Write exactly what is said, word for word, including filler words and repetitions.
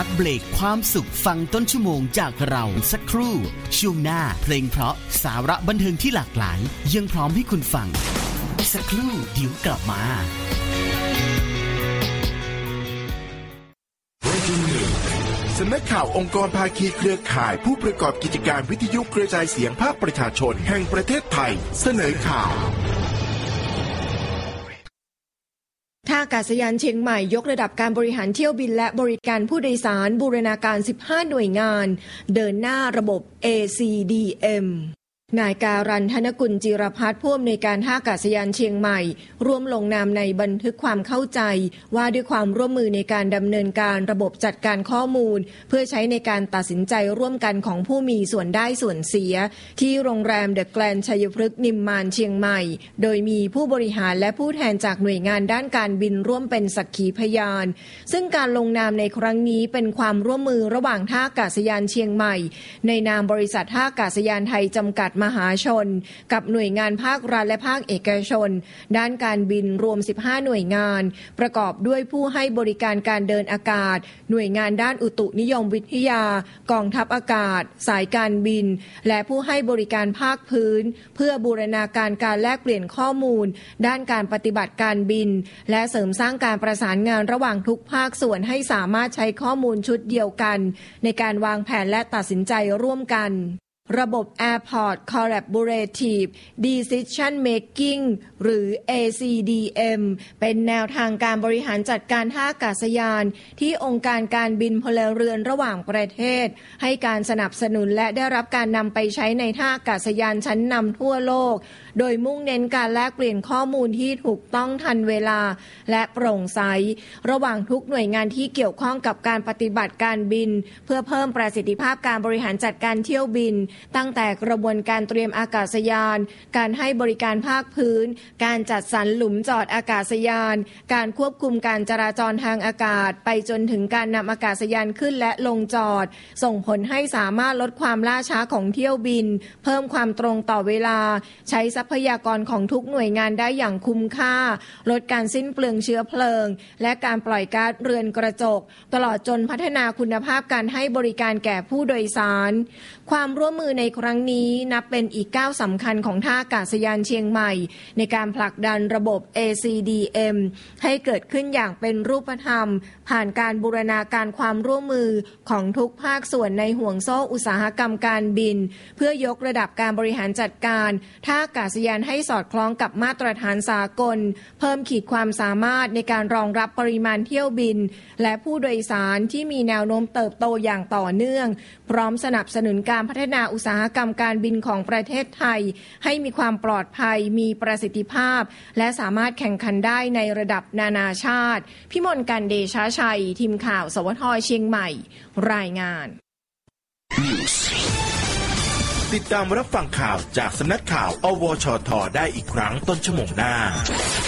กเบรกความสุขฟังต้นชั่วโมงจากเราสักครู่ช่วงหน้าเพลงเพราะสาระบันเทิงที่หลากหลายยังพร้อมให้คุณฟังสักครู่เดี๋ยวกลับมาสำนักข่าวองค์กรภาคีเครือข่ายผู้ประกอบกิจการวิทยุกระจายเสียงภาคประชาชนแห่งประเทศไทยเสนอข่าวท่าอากาศยานเชียงใหม่ยกระดับการบริหารเที่ยวบินและบริการผู้โดยสารบูรณาการสิบห้าหน่วยงานเดินหน้าระบบ เอ ซี ดี เอ็มนายการันธนกุลจิรพัฒน์ผู้อำนวยการท่าอากาศยานเชียงใหม่ร่วมลงนามในบันทึกความเข้าใจว่าด้วยความร่วมมือในการดำเนินการระบบจัดการข้อมูลเพื่อใช้ในการตัดสินใจร่วมกันของผู้มีส่วนได้ส่วนเสียที่โรงแรมเดอะแกรนด์ชัยพฤกษ์นิมมานเชียงใหม่โดยมีผู้บริหารและผู้แทนจากหน่วยงานด้านการบินร่วมเป็นสักขีพยานซึ่งการลงนามในครั้งนี้เป็นความร่วมมือระหว่างท่าอากาศยานเชียงใหม่ในนามบริษัทท่าอากาศยานไทยจำกัดมหาชนกับหน่วยงานภาครัฐและภาคเอกชนด้านการบินรวมสิบห้าหน่วยงานประกอบด้วยผู้ให้บริการการเดินอากาศหน่วยงานด้านอุตุนิยมวิทยากองทัพอากาศสายการบินและผู้ให้บริการภาคพื้นเพื่อบูรณาการการแลกเปลี่ยนข้อมูลด้านการปฏิบัติการบินและเสริมสร้างการประสานงานระหว่างทุกภาคส่วนให้สามารถใช้ข้อมูลชุดเดียวกันในการวางแผนและตัดสินใจร่วมกันระบบ Airport Collaborative Decision Making หรือ เอ ซี ดี เอ็ม เป็นแนวทางการบริหารจัดการท่าอากาศยานที่องค์การการบินพลเรือนระหว่างประเทศให้การสนับสนุนและได้รับการนำไปใช้ในท่าอากาศยานชั้นนำทั่วโลกโดยมุ่งเน้นการแลกเปลี่ยนข้อมูลที่ถูกต้องทันเวลาและโปร่งใสระหว่างทุกหน่วยงานที่เกี่ยวข้องกับการปฏิบัติการบินเพื่อเพิ่มประสิทธิภาพการบริหารจัดการเที่ยวบินตั้งแต่กระบวนการเตรียมอากาศยานการให้บริการภาคพื้นการจัดสรรหลุมจอดอากาศยานการควบคุมการจราจรทางอากาศไปจนถึงการนำอากาศยานขึ้นและลงจอดส่งผลให้สามารถลดความล่าช้าของเที่ยวบินเพิ่มความตรงต่อเวลาใช้ทรัพยากรของทุกหน่วยงานได้อย่างคุ้มค่าลดการสิ้นเปลืองเชื้อเพลิงและการปล่อยก๊าซเรือนกระจกตลอดจนพัฒนาคุณภาพการให้บริการแก่ผู้โดยสารความร่วมมือในครั้งนี้นับเป็นอีกก้าวสำคัญของท่าอากาศยานเชียงใหม่ในการผลักดันระบบ เอ ซี ดี เอ็ม ให้เกิดขึ้นอย่างเป็นรูปธรรมผ่านการบูรณาการความร่วมมือของทุกภาคส่วนในห่วงโซ่อุตสาหกรรมการบินเพื่อยกระดับการบริหารจัดการท่าอากาศยานให้สอดคล้องกับมาตรฐานสากลเพิ่มขีดความสามารถในการรองรับปริมาณเที่ยวบินและผู้โดยสารที่มีแนวโน้มเติบโตอย่างต่อเนื่องพร้อมสนับสนุนการพัฒนาอุตสาหกรรมการบินของประเทศไทยให้มีความปลอดภัยมีประสิทธิภาพและสามารถแข่งขันได้ในระดับนานาชาติพิมลกันเดชาชัยทีมข่าวสวทเชียงใหม่รายงานติดตามรับฟังข่าวจากสำนักข่าวอวชทได้อีกครั้งต้นชั่วโมงหน้า